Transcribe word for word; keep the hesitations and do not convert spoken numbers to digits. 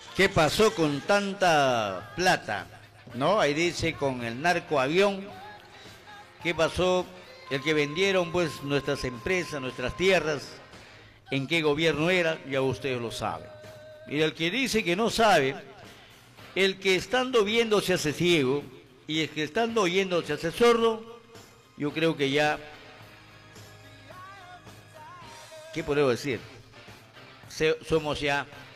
¿Qué pasó con tanta plata? ¿No? Ahí dice con el narcoavión. ¿Qué pasó? El que vendieron pues nuestras empresas, nuestras tierras, ¿en qué gobierno era? Ya ustedes lo saben. Y el que dice que no sabe, el que estando viendo se hace ciego y el que estando oyendo se hace sordo, yo creo que ya, ¿qué podemos decir? Se, somos ya